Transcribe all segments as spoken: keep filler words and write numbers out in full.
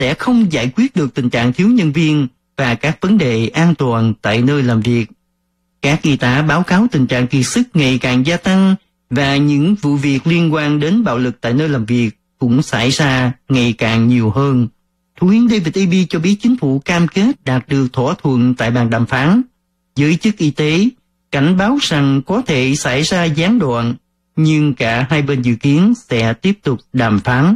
sẽ không giải quyết được tình trạng thiếu nhân viên và các vấn đề an toàn tại nơi làm việc. Các y tá báo cáo tình trạng kiệt sức ngày càng gia tăng và những vụ việc liên quan đến bạo lực tại nơi làm việc cũng xảy ra ngày càng nhiều hơn. Thủ hiến David Eby cho biết chính phủ cam kết đạt được thỏa thuận tại bàn đàm phán. Giới chức y tế cảnh báo rằng có thể xảy ra gián đoạn, nhưng cả hai bên dự kiến sẽ tiếp tục đàm phán.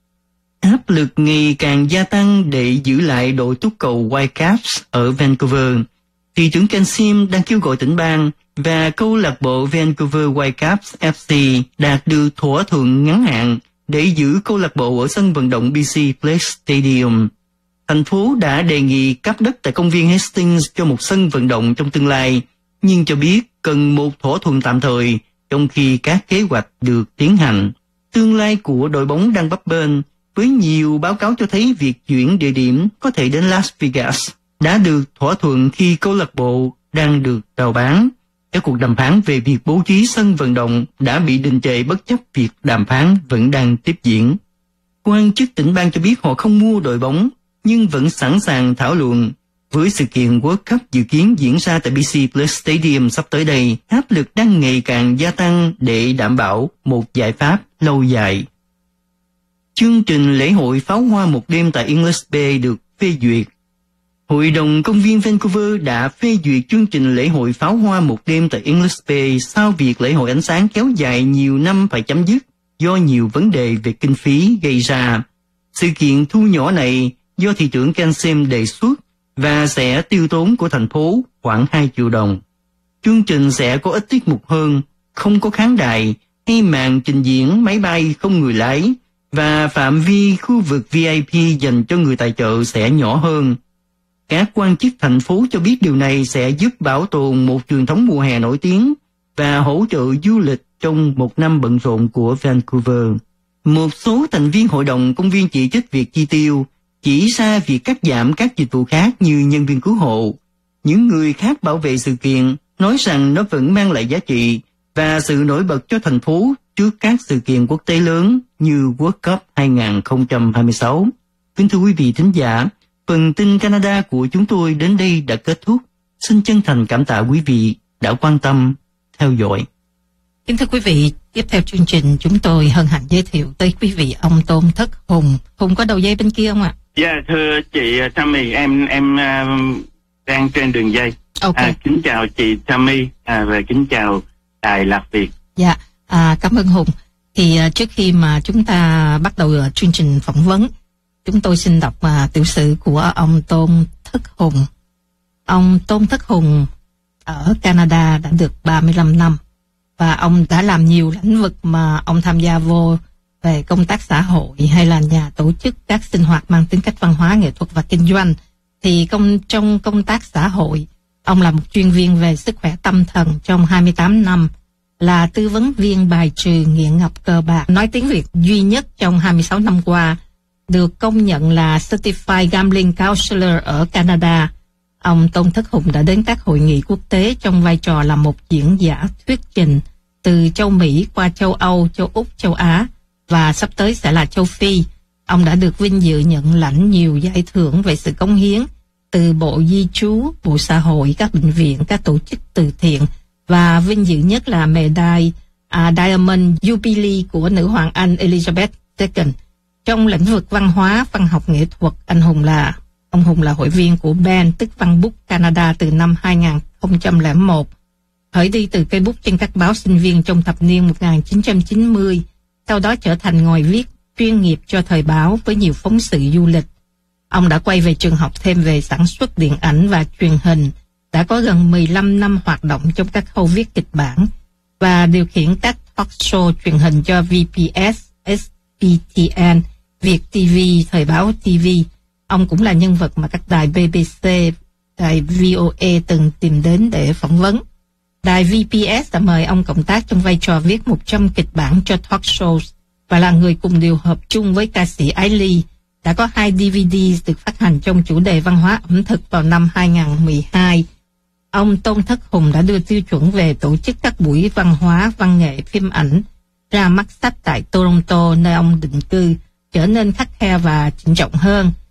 Áp lực ngày càng gia tăng để giữ lại đội túc cầu Whitecaps ở Vancouver. Thị trưởng Ken Sim đang kêu gọi tỉnh bang và câu lạc bộ Vancouver Whitecaps ép xê đạt được thỏa thuận ngắn hạn để giữ câu lạc bộ ở sân vận động bê xê Place Stadium. Thành phố đã đề nghị cấp đất tại công viên Hastings cho một sân vận động trong tương lai, nhưng cho biết cần một thỏa thuận tạm thời trong khi các kế hoạch được tiến hành. Tương lai của đội bóng đang bấp bênh, với nhiều báo cáo cho thấy việc chuyển địa điểm có thể đến Las Vegas đã được thỏa thuận khi câu lạc bộ đang được chào bán. Các cuộc đàm phán về việc bố trí sân vận động đã bị đình trệ bất chấp việc đàm phán vẫn đang tiếp diễn. Quan chức tỉnh bang cho biết họ không mua đội bóng, nhưng vẫn sẵn sàng thảo luận. Với sự kiện World Cup dự kiến diễn ra tại bê xê Place Stadium sắp tới đây, áp lực đang ngày càng gia tăng để đảm bảo một giải pháp lâu dài. Chương trình lễ hội pháo hoa một đêm tại English Bay được phê duyệt. Hội đồng công viên Vancouver đã phê duyệt chương trình lễ hội pháo hoa một đêm tại English Bay sau việc lễ hội ánh sáng kéo dài nhiều năm phải chấm dứt do nhiều vấn đề về kinh phí gây ra. Sự kiện thu nhỏ này do thị trưởng Ken Sim đề xuất và sẽ tiêu tốn của thành phố khoảng hai triệu đồng. Chương trình sẽ có ít tiết mục hơn, không có khán đài hay màn trình diễn máy bay không người lái, và phạm vi khu vực vê i pê dành cho người tài trợ sẽ nhỏ hơn. Các quan chức thành phố cho biết điều này sẽ giúp bảo tồn một truyền thống mùa hè nổi tiếng và hỗ trợ du lịch trong một năm bận rộn của Vancouver. Một số thành viên hội đồng công viên chỉ trích việc chi tiêu, chỉ ra việc cắt giảm các dịch vụ khác như nhân viên cứu hộ. Những người khác bảo vệ sự kiện nói rằng nó vẫn mang lại giá trị và sự nổi bật cho thành phố trước các sự kiện quốc tế lớn như World Cup hai không hai sáu. Kính thưa quý vị thính giả, phần tin Canada của chúng tôi đến đây đã kết thúc. Xin chân thành cảm tạ quý vị đã quan tâm, theo dõi. Kính thưa quý vị, tiếp theo chương trình chúng tôi hân hạnh giới thiệu tới quý vị ông Tôn Thất Hùng. Hùng có đầu dây bên kia không ạ? Dạ, yeah, thưa chị Tammy, em em uh, đang trên đường dây. Ok. À, kính chào chị Tammy à, và kính chào Đài Lạc Việt. Dạ, à, cảm ơn Hùng. Thì uh, trước khi mà chúng ta bắt đầu uh, chương trình phỏng vấn, chúng tôi xin đọc uh, tiểu sử của ông Tôn Thất Hùng. Ông Tôn Thất Hùng ở Canada đã được ba mươi lăm năm và ông đã làm nhiều lĩnh vực mà ông tham gia vô về công tác xã hội hay là nhà tổ chức các sinh hoạt mang tính cách văn hóa, nghệ thuật và kinh doanh. Thì công trong công tác xã hội, ông là một chuyên viên về sức khỏe tâm thần trong hai mươi tám năm, là tư vấn viên bài trừ nghiện ngập cờ bạc, nói tiếng Việt duy nhất trong hai mươi sáu năm qua, được công nhận là Certified Gambling Counselor ở Canada. Ông Tôn Thất Hùng đã đến các hội nghị quốc tế trong vai trò là một diễn giả thuyết trình từ châu Mỹ qua châu Âu, châu Úc, châu Á và sắp tới sẽ là châu Phi. Ông đã được vinh dự nhận lãnh nhiều giải thưởng về sự cống hiến từ Bộ Di trú, Bộ Xã hội, các bệnh viện, các tổ chức từ thiện, và vinh dự nhất là medal uh, Diamond Jubilee của nữ hoàng Anh Elizabeth đệ nhị. Trong lĩnh vực văn hóa, văn học, nghệ thuật, anh Hùng là ông Hùng là hội viên của bê e en, tức Văn Bút Canada từ năm hai không không một, khởi đi từ cây bút trên các báo sinh viên trong thập niên một nghìn chín trăm chín mươi, sau đó trở thành ngòi viết chuyên nghiệp cho thời báo với nhiều phóng sự du lịch. Ông đã quay về trường học thêm về sản xuất điện ảnh và truyền hình, đã có gần mười lăm năm hoạt động trong các khâu viết kịch bản và điều khiển các talk show truyền hình cho vê pê ét, ét pê tê en, Việt ti vi, Thời báo ti vi. Ông cũng là nhân vật mà các đài bê bê xê, đài vê o a từng tìm đến để phỏng vấn. Đài vê pê ét đã mời ông cộng tác trong vai trò viết một trăm kịch bản cho talk shows và là người cùng điều hợp chung với ca sĩ Ái Ly. Đã có hai đê vê đê được phát hành trong chủ đề văn hóa ẩm thực vào năm hai không một hai. Ông Tôn Thất Hùng đã đưa tiêu chuẩn về tổ chức các buổi văn hóa, văn nghệ, phim ảnh, ra mắt sách tại Toronto nơi ông định cư, trở nên khắt khe và trịnh trọng hơn.